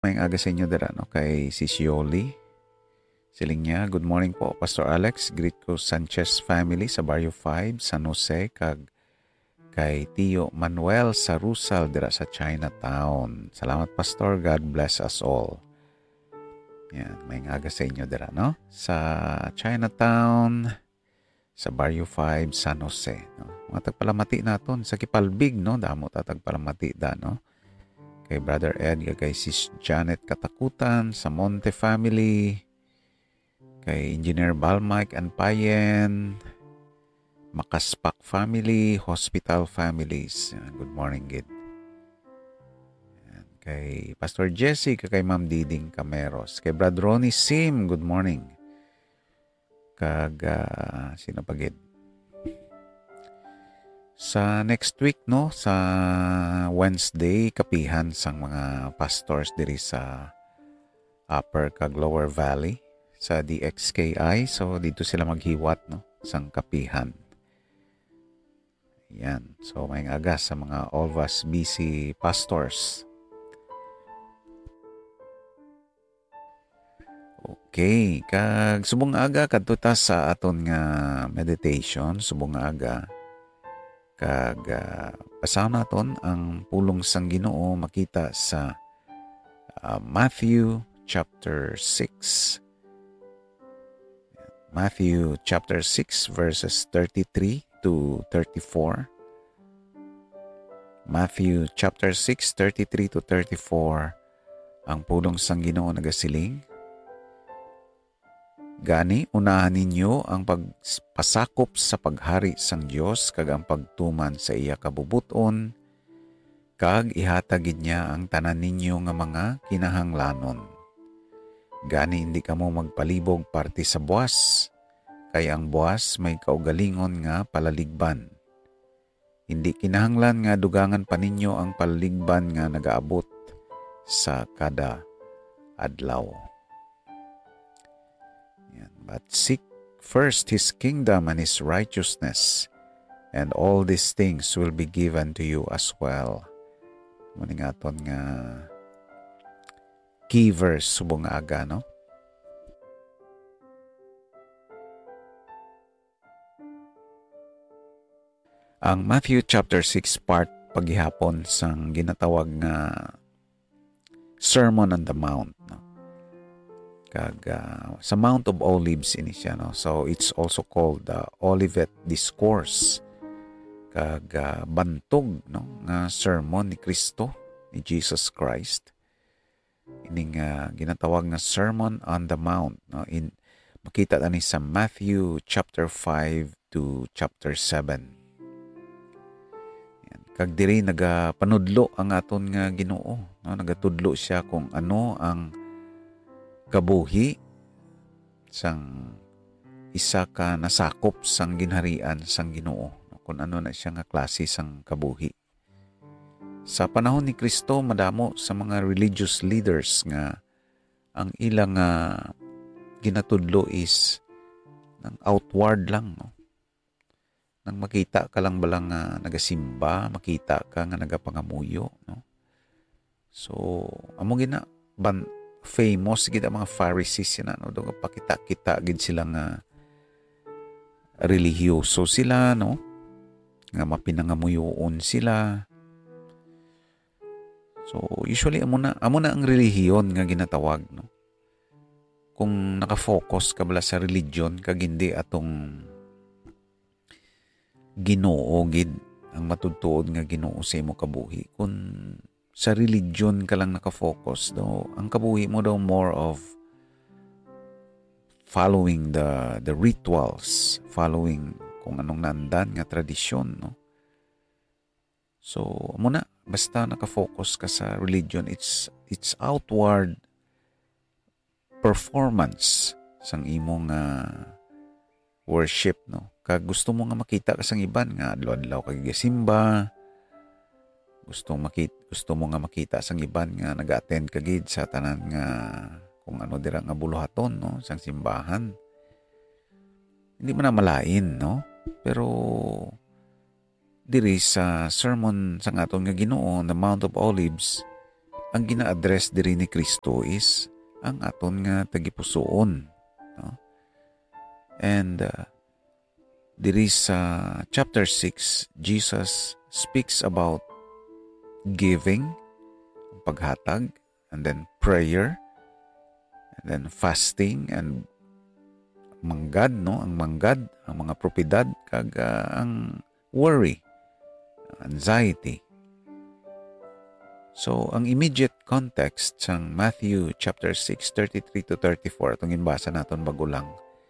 May aga sa inyo dira no kay Sis Yoli. Siling niya, good morning po Pastor Alex, greet ko Sanchez family sa Barrio 5, San Jose kag kay Tio Manuel sa Rusal dira sa Chinatown. Salamat Pastor, God bless us all. Yan, may aga sa inyo dira no sa Chinatown sa Barrio 5, San Jose no. Mga tagpalamati naton sa Kipalbig no, damo ta tagpalamati da no. Kay Brother Ed, kay Sis Janet Katakutan, sa Monte family, kay Engineer Balmike and Payen, Makaspak family, Hospital families. Good morning, Gid. Kay Pastor Jesse, kay Ma'am Diding Cameros, kay Brad Ronnie Sim, good morning. Kag, sino pa, Gid? Sa next week no, sa Wednesday kapihan sang mga pastors diri sa Upper kag Lower Valley sa DXKI, so dito sila maghiwat no sang kapihan. Yan, so may aga sa mga all of us busy pastors. Okay, kag subong aga kadto ta sa aton nga meditation, subong aga kag basahan naton ang pulong sang Ginoo makita sa Matthew chapter 6. Matthew chapter 6 verses 33 to 34. Matthew chapter 6 33 to 34 ang pulong sang Ginoo nagasiling. Gani, unahan ninyo ang pagpasakop sa paghari sang Dios kag ang pagtuman sa iya kabubuton, kag ihatagid niya ang tanan ninyo nga mga kinahanglanon. Gani, hindi kamo magpalibog parte sa buwas, kay ang buwas may kaugalingon nga palaligban. Hindi kinahanglan nga dugangan pa ninyo ang palaligban nga nagaabot sa kada adlaw. But seek first His kingdom and His righteousness, and all these things will be given to you as well. Muna nga aton nga key verse subong aga, no? Ang Matthew chapter 6 part paghihapon sang ginatawag nga Sermon on the Mount, no? Kag sa Mount of Olives ini siya, no? So it's also called the Olivet Discourse. Kag bantog no nga sermon ni Kristo, ni Jesus Christ. Ining ginatawag nga Sermon on the Mount, no? Makita tani sa Matthew chapter 5 to chapter 7. Yan. Kag diri nagapanudlo ang aton nga Ginoo, no? Nagatudlo siya kung ano ang kabuhi sang isa ka nasakop sang ginharian sang Ginoo, kung ano na siya nga klase sang kabuhi. Sa panahon ni Kristo, madamo sa mga religious leaders nga ang ilang ginatudlo is ng outward lang, no? Nang makita ka lang balang nagasimba, makita ka nga nagapangamuyo, no? So amo gina famous gid ang mga Pharisees sila, no? Doon pakita-kita gid sila nga religyoso sila, no? Nga mapinangamuyoon sila. So usually amo na ang relihiyon nga ginatawag, no? Kung nakafocus ka bala sa religion kag hindi atong Ginoo gid ang matudtuod nga Ginoo sa imo kabuhi, kung sa religion ka lang nakafocus, no, ang kabuhi mo daw more of following the rituals, following kung anong nandan nga tradisyon, no. So muna basta nakafocus ka sa religion, it's outward performance sang imong worship, no. Kag gusto mo nga makita ka sang iban nga adlaw-adlaw kag gasimba, gusto mo nga makita sang iban nga nag-attend ka gid sa tanan nga kung ano dira nga buluhaton, no, sang simbahan. Hindi man na malain, no, pero diri sa sermon sang aton nga Ginoo on the Mount of Olives, ang gina-address diri ni Kristo is ang aton nga tagipusoon. No? And diri sa chapter 6, Jesus speaks about giving, paghatag, and then prayer, and then fasting, and manggad, no? Ang manggad, ang mga propiedad, kag ang worry, anxiety. So, ang immediate context sang Matthew chapter 6, 33 to 34, itong inbasa naton bago lang,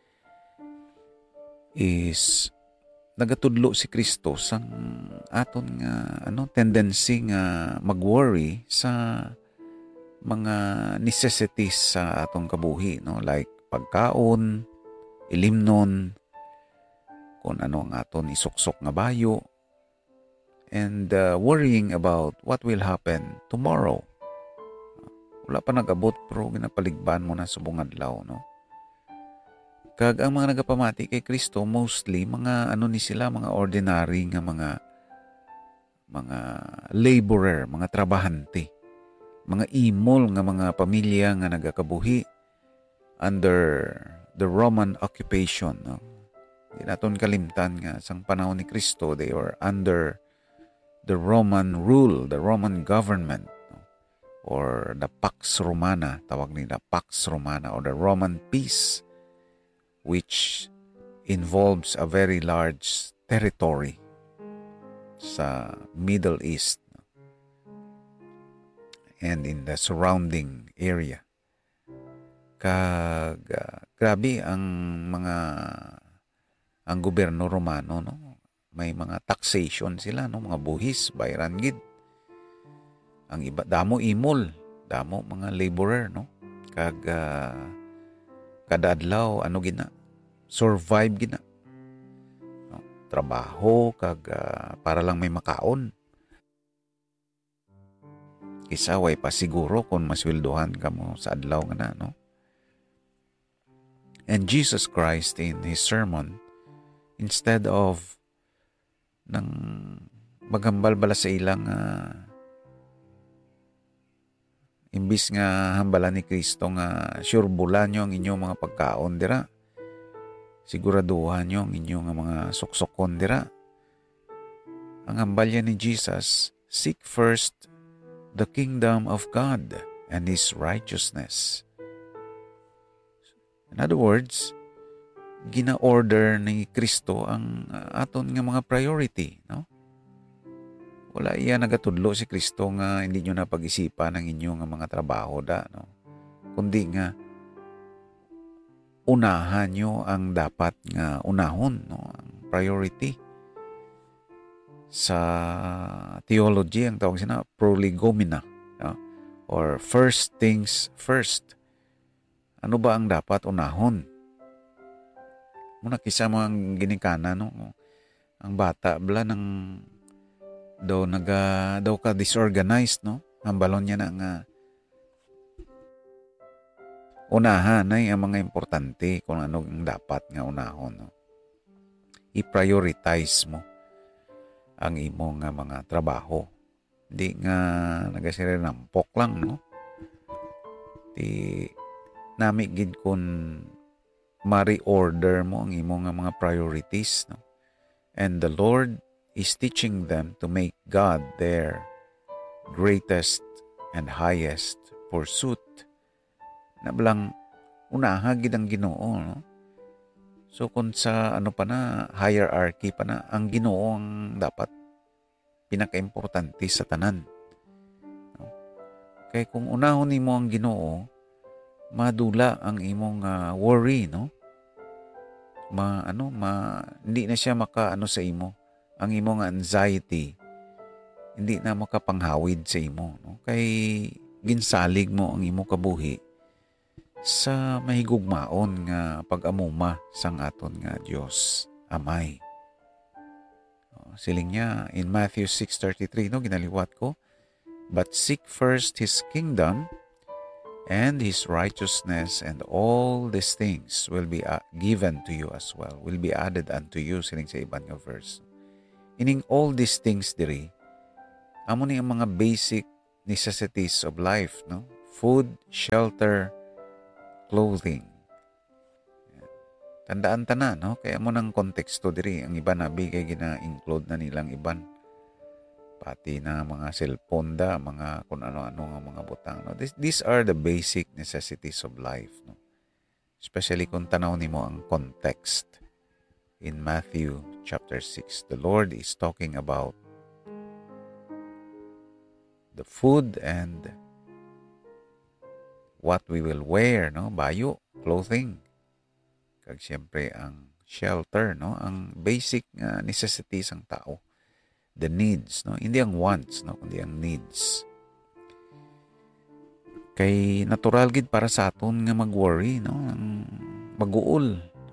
is nagatudlo si Kristo sang aton nga tendency nga mag-worry sa mga necessities sa atong kabuhi, no? Like pagkaon, ilimnon, kung ano ang aton isuksok nga bayo, and worrying about what will happen tomorrow. Wala pa nag-abot pero ginapaligban mo na sa buong adlaw, no? Kag ang mga nagapamati kay Kristo mostly mga ni sila, mga ordinary nga mga laborer, mga trabahante, mga imol nga mga pamilya nga nagakabuhi under the Roman occupation, no? Di naton kalimtan nga sang panahon ni Kristo, they were under the Roman rule, the Roman government, no? Or the Pax Romana, tawag nila Pax Romana, or the Roman peace, which involves a very large territory sa Middle East, no? And in the surrounding area. Kag grabe ang gobyerno Romano, no? May mga taxation sila, no? Mga buhis, bayaran gid. Ang iba damo imol, damo mga laborer, no? Kag kada adlaw gina survive gina, no? Trabaho kag para lang may makaon. Isa way pa siguro kung masweldohan ka mo sa adlaw nga na, no? And Jesus Christ in His sermon, instead of nang magambal bala sa ilang imbis nga hambalan ni Kristo nga surebulan nyo ang inyong mga pagkaon dira, siguraduhan nyo ang inyong mga suksokon dira, ang hambalya ni Jesus, seek first the kingdom of God and His righteousness. In other words, gina-order ni Kristo ang aton nga mga priority, no? Wala iya nagatudlo si Kristo nga hindi nyo na pag-isipan ang inyong mga trabaho no? Kundi nga unahan nyo ang dapat nga unahon, no? Ang priority. Sa theology, ang tawag sina prolegomena, no? Or first things first. Ano ba ang dapat unahon? Muna kisa mo ang ginikana, no? Ang bata bala ng daw ka disorganized, no? Ang balon niya na nga unahan ay ang mga importante kung ano ang dapat nga unahon, no? I-prioritize mo ang imong nga mga trabaho. Hindi nga nagasirinampok lang, no? Namigid kun ma-reorder mo ang imong nga mga priorities, no? And the Lord is teaching them to make God their greatest and highest pursuit. Na balang unahagid ang Ginoo, no? So kung sa pa na, hierarchy pa na, ang Ginoo ang dapat pinaka-importante sa tanan. No? Kaya kung unahon nimo ang Ginoo, madula ang imong worry, no? Hindi na siya sa imo. Ang imong anxiety hindi na makapanghawid sa imo, no? Kay ginsalig mo ang imo kabuhi sa mahigugmaon nga pag-amuma sang aton nga Dios Amay. Siling niya in Matthew 6:33, no, ginaliwat ko, but seek first His kingdom and His righteousness, and all these things will be given to you as well, will be added unto you, siling sa ibang verse. Ining all these things diri, amo ni ang mga basic necessities of life, no? Food, shelter, clothing. Tandaan ta na, no? Kaya mo ng konteksto diri, ang iba na bigay gina-include na nilang iban. Pati na mga cellphone da, mga kung ano-ano nga mga butang. No? These are the basic necessities of life. No? Especially kung tanaw nimo ang context. In Matthew chapter 6, the Lord is talking about the food and what we will wear, no? Bayo, clothing. Kag siyempre ang shelter, no? Ang basic necessities ng tao. The needs, no? Hindi ang wants, no? Kundi ang needs. Kay natural gid para sa aton nga mag-worry, no? Mag-uol, no?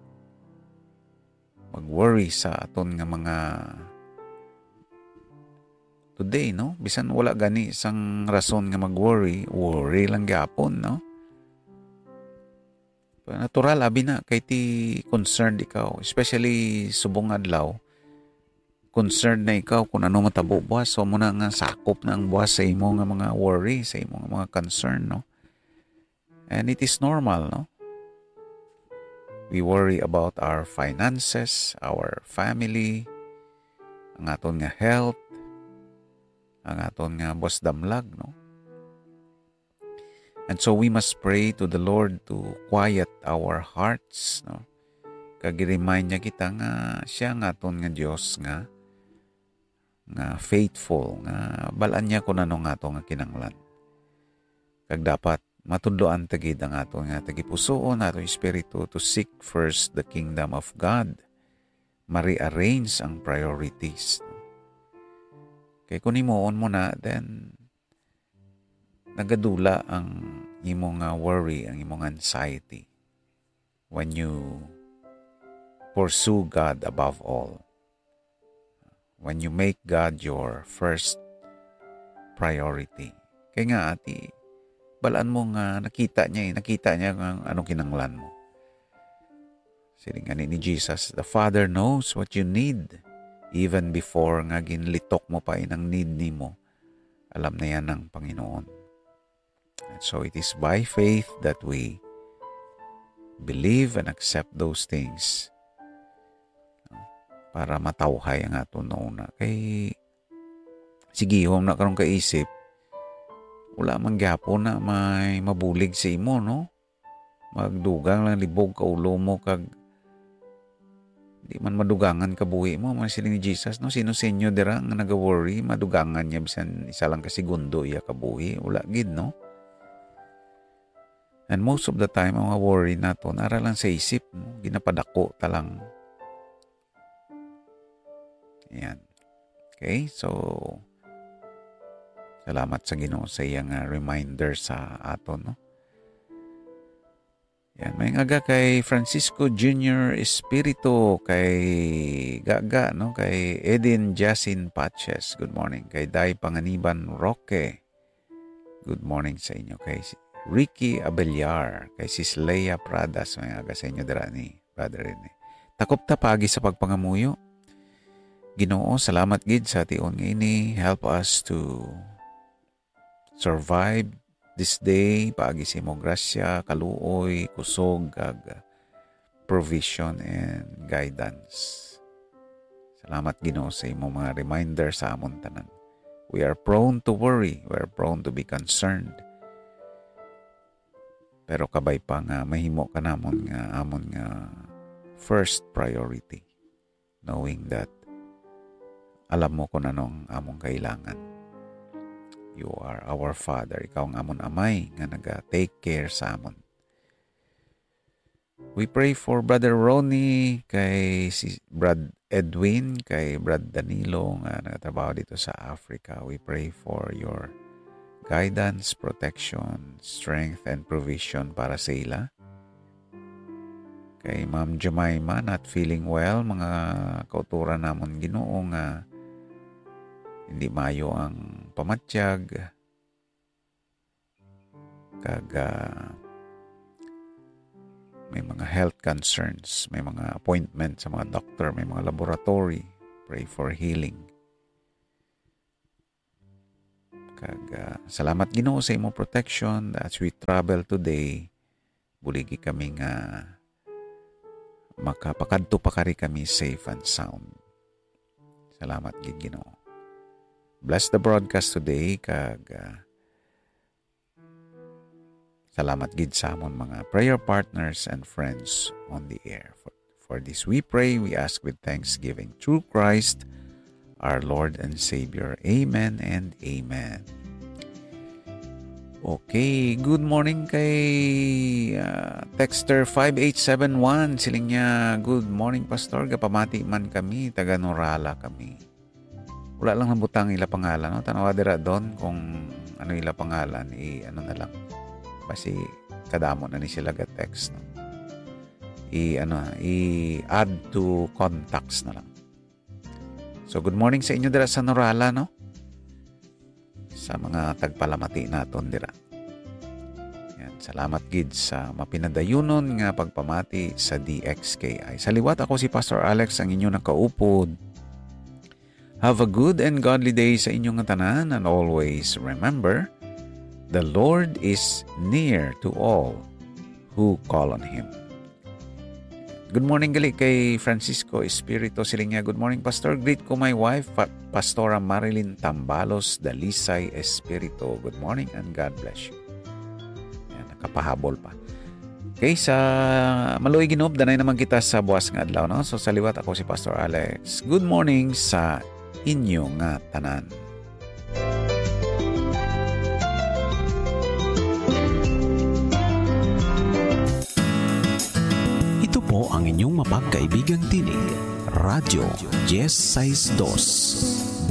Mag-worry sa aton nga mga today, no? Bisan wala gani isang rason nga mag-worry, worry lang gyapon, no? Natural abi na kay ti concerned ikaw, especially subong adlaw. Concerned na ikaw kung ano matabo buwas. So mo na nga sakop na ang buwas sa imo nga mga worry, sa imo nga mga concern, no? And it is normal, no? We worry about our finances, our family, ang aton nga health, ang aton nga buwas damlag, no? And so we must pray to the Lord to quiet our hearts, no? Kag i-remind niya kita nga siya nga aton nga Dios nga faithful, nga balaan niya kung ano nga ito nga kinanglan. Kag dapat matudloan tagid ang ato nga tagipusoon, ato espiritu to seek first the kingdom of God. Ma-rearrange ang priorities. Kaya kung imuon mo na, then nagadula ang imong worry, ang imong anxiety when you pursue God above all. When you make God your first priority. Kaya nga ati, balaan mo nga nakita niya ang anong kinanglan mo. Sili nga ni Jesus, the Father knows what you need even before nga ginlitok mo pa inang need nimo. Alam na yan ng Panginoon. And so it is by faith that we believe and accept those things para matawhay ang ato na. Kay sige, huwag na karong kaisip, wala man gyapon na may mabulig sa imo, no? Magdugang lang libog ka ulo mo kag di man madugangan ka buhi mo, man sila ni Jesus, no? Sino sa inyo dira nga nag-worry, madugangan niya bisan isa lang ka segundo iya ka buhi, wala gid, no? And most of the time, ang worry nato nara lang sa isip, no? Ginapadako talang. Yan. Okay, so salamat sa Ginoo sa iyang reminder sa aton, no? Yan, may ngaga kay Francisco Jr. Espiritu, kay Gaga, no? Kay Edin Jasin Patches, good morning. Kay Day Panganiban Roque, good morning sa inyo. Kay Ricky Abellar, kay Sis Leia Pradas, may ngaga sa inyo dira ni Brother Rene. Takop ta pagi sa pagpangamuyo. Ginoo, salamat gid sa tion ini. Help us to survive this day. Paagi sa imong grasya, kaluoy, kusog, kag provision and guidance. Salamat Ginoo sa imong mga reminder sa amon tanan. We are prone to worry. We are prone to be concerned. Pero kabay pa nga mahimo ka namon nga amon nga first priority. Knowing that alam mo kung anong among kailangan. You are our Father. Ikaw ang amon amay nga naga-take care sa amon. We pray for Brother Ronnie, kay si Brad Edwin, kay Brad Danilo nga nagtatrabaho dito sa Africa. We pray for your guidance, protection, strength, and provision para sa ila. Kay Ma'am Jemima, not feeling well, mga kauturan namon Ginoo nga hindi mayo ang pamatsyag, kag may mga health concerns, may mga appointment sa mga doctor, may mga laboratory. Pray for healing. Kag salamat Ginoo sa imong protection as we travel today. Buligi kami nga makapakadto pa kari kami safe and sound. Salamat gid Ginoo. Bless the broadcast today kag salamat gid sa amon mga prayer partners and friends on the air. For this we pray, we ask with thanksgiving through Christ our Lord and Savior. Amen and amen. Okay, good morning kay Texter 5871. Siling niya, good morning Pastor, gapamati man kami, taga Norala kami. Wala lang nabutang ila pangalan, no? Tanawa dira doon kung ano ila pangalan, ano na lang. Kasi kadamo na ni sila ga-text, no? I-add to contacts na lang. So good morning sa inyo dira sa Norala, no? Sa mga tagpalamati naton dira. Yan, salamat gid sa mapinadayunon nga pagpamati sa DXKI. Sa liwat ako si Pastor Alex, ang inyo nakaupod. Have a good and godly day sa inyong tanan, and always remember, the Lord is near to all who call on Him. Good morning gali kay Francisco Espirito Silinga. Good morning Pastor. Greet ko my wife, Pastora Marilyn Tambalos Dalisay Espirito. Good morning and God bless you. Yan, nakapahabol pa. Okay, sa Maluoy Ginob, danay naman kita sa buwas nga adlaw, no? So sa liwat ako si Pastor Alex. Good morning sa inyo nga tanan. Ito po ang inyong mapagkaibigang tinig, Radyo 1062.